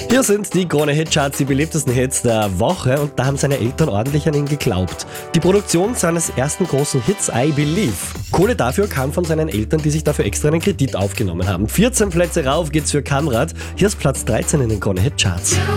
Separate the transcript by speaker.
Speaker 1: Hier sind die Krone Hitcharts, die beliebtesten Hits der Woche, und da haben seine Eltern ordentlich an ihn geglaubt. Die Produktion seines ersten großen Hits I Believe. Kohle dafür kam von seinen Eltern, die sich dafür extra einen Kredit aufgenommen haben. 14 Plätze rauf geht's für Kamrat. Hier ist Platz 13 in den Krone Hitcharts.